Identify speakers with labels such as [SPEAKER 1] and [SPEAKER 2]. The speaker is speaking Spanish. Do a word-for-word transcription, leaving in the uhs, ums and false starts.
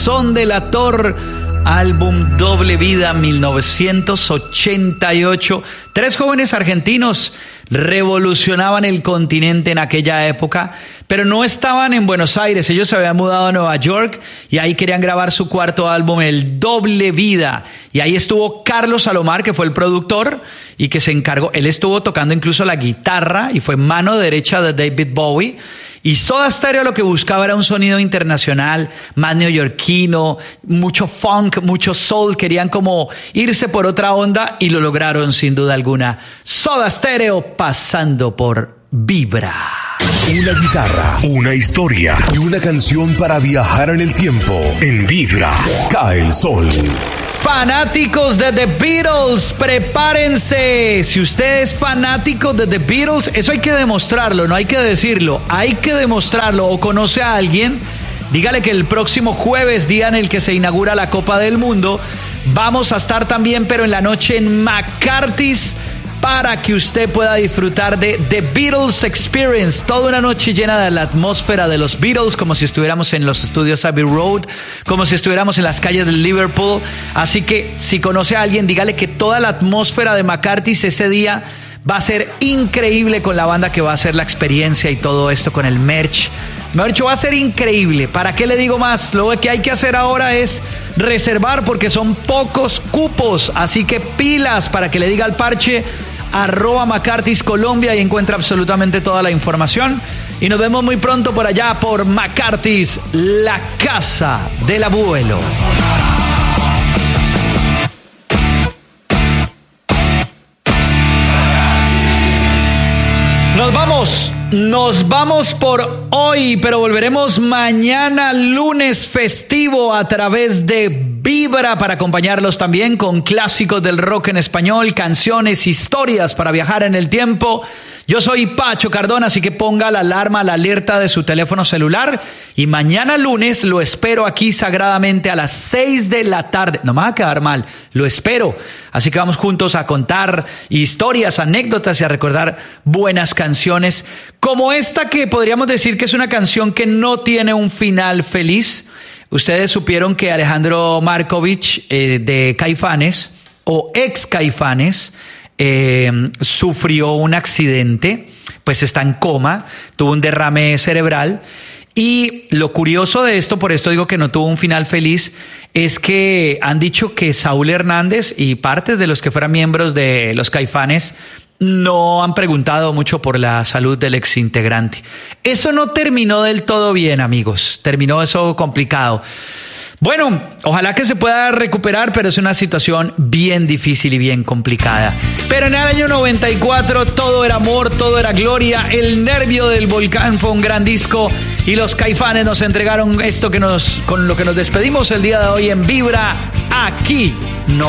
[SPEAKER 1] Corazón delator, álbum Doble Vida, mil novecientos ochenta y ocho. Tres jóvenes argentinos revolucionaban el continente en aquella época, pero no estaban en Buenos Aires. Ellos se habían mudado a Nueva York y ahí querían grabar su cuarto álbum, el Doble Vida. Y ahí estuvo Carlos Salomar, que fue el productor y que se encargó. Él estuvo tocando incluso la guitarra y fue mano derecha de David Bowie. Y Soda Stereo lo que buscaba era un sonido internacional, más neoyorquino, mucho funk, mucho soul. Querían como irse por otra onda y lo lograron sin duda alguna. Soda Stereo pasando por Vibra.
[SPEAKER 2] Una guitarra, una historia y una canción para viajar en el tiempo. En Vibra, cae el sol.
[SPEAKER 1] Fanáticos de The Beatles, prepárense. Si usted es fanático de The Beatles, eso hay que demostrarlo, no hay que decirlo, hay que demostrarlo. O conoce a alguien, dígale que el próximo jueves, día en el que se inaugura la Copa del Mundo, vamos a estar también, pero en la noche en McCarthy's, para que usted pueda disfrutar de The Beatles Experience. Toda una noche llena de la atmósfera de los Beatles, como si estuviéramos en los estudios Abbey Road, como si estuviéramos en las calles de Liverpool. Así que si conoce a alguien, dígale que toda la atmósfera de McCarthy's ese día va a ser increíble, con la banda que va a hacer la experiencia y todo esto con el merch. Mejor dicho, va a ser increíble. ¿Para qué le digo más? Lo que hay que hacer ahora es reservar, porque son pocos cupos. Así que pilas, para que le diga al parche arroba McCarthy's Colombia y encuentra absolutamente toda la información. Y nos vemos muy pronto por allá, por McCarthy's, la casa del abuelo. Nos vamos, nos vamos por hoy, pero volveremos mañana lunes festivo a través de Vibra para acompañarlos también con clásicos del rock en español, canciones, historias para viajar en el tiempo. Yo soy Pacho Cardona, así que ponga la alarma, la alerta de su teléfono celular y mañana lunes lo espero aquí sagradamente a las seis de la tarde. No me va a quedar mal, lo espero. Así que vamos juntos a contar historias, anécdotas y a recordar buenas canciones como esta, que podríamos decir que es una canción que no tiene un final feliz. Ustedes supieron que Alejandro Markovich eh, de Caifanes o ex Caifanes eh, sufrió un accidente, pues está en coma, tuvo un derrame cerebral. Y lo curioso de esto, por esto digo que no tuvo un final feliz, es que han dicho que Saúl Hernández y partes de los que fueran miembros de los Caifanes no han preguntado mucho por la salud del exintegrante. Eso no terminó del todo bien, amigos. Terminó eso complicado. Bueno, ojalá que se pueda recuperar, pero es una situación bien difícil y bien complicada. Pero en el año noventa y cuatro todo era amor, todo era gloria. El Nervio del Volcán fue un gran disco y los Caifanes nos entregaron esto que nos, con lo que nos despedimos el día de hoy en Vibra. Aquí no